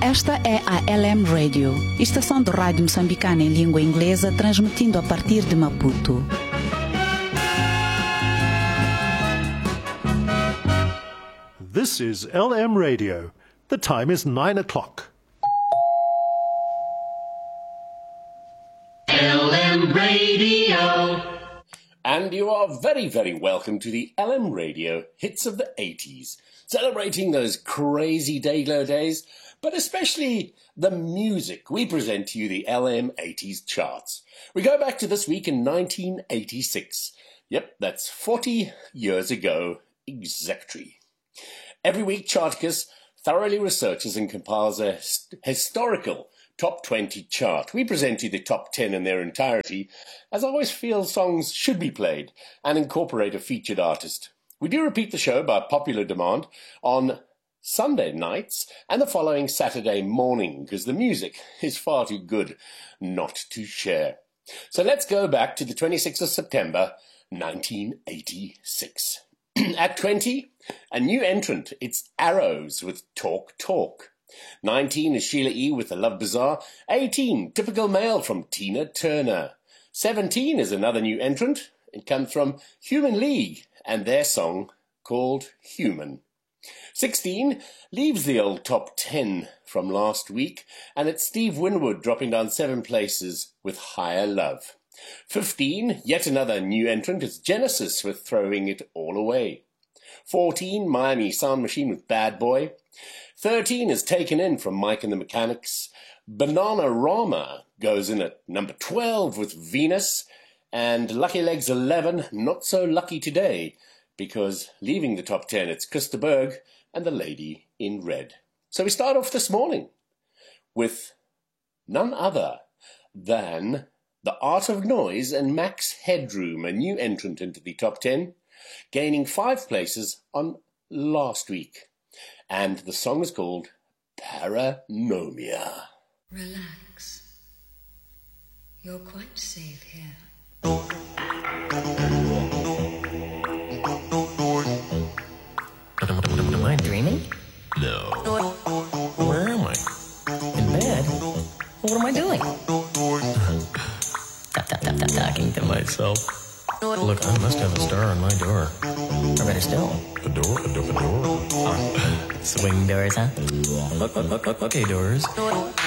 Esta é a LM Radio, estação de rádio moçambicana em língua inglesa, transmitindo a partir de Maputo. This is LM Radio. The time is 9 o'clock. LM Radio. And you are very, very welcome to the LM Radio Hits of the 80s, celebrating those crazy Dayglow days, but especially the music. We present to you the LM 80s charts. We go back to this week in 1986. Yep, that's 40 years ago, exactly. Every week, Charticus thoroughly researches and compiles a historical Top 20 chart. We present you the top 10 in their entirety, as I always feel songs should be played and incorporate a featured artist. We do repeat the show by popular demand on Sunday nights and the following Saturday morning, because the music is far too good not to share. So let's go back to the 26th of September, 1986. At 20, a new entrant. It's Arrows with Talk Talk. 19 is Sheila E. with The Love Bazaar. 18, Typical Male from Tina Turner. 17 is another new entrant. It comes from Human League and their song called Human. 16 leaves the old top 10 from last week, and it's Steve Winwood dropping down 7 places with Higher Love. 15, yet another new entrant, is Genesis with Throwing It All Away. 14, Miami Sound Machine with Bad Boy. 13 is Taken In from Mike and the Mechanics. Bananarama goes in at number 12 with Venus. And Lucky Legs 11, Not So Lucky Today, because leaving the top 10, it's Krista Berg and The Lady in Red. So we start off this morning with none other than The Art of Noise and Max Headroom, a new entrant into the top 10, gaining 5 places on last week. And the song is called Paranomia. Relax. You're quite safe here. Am I dreaming? No. Where am I? In bed? What am I doing? Talking to myself. Look, I must have a star on my door. Or better still. A door? A door? Oh. Swing doors, huh? Okay, doors.